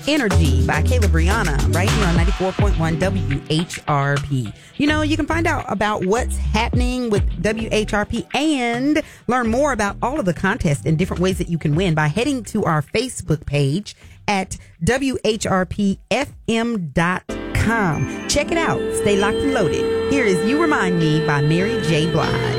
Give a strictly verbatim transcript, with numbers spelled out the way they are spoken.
Energy by Kayla Brianna right here on ninety-four point one W H R P. You know, you can find out about what's happening with W H R P and learn more about all of the contests and different ways that you can win by heading to our Facebook page at W H R P F M dot com. Check it out. Stay locked and loaded. Here is You Remind Me by Mary J. Blige.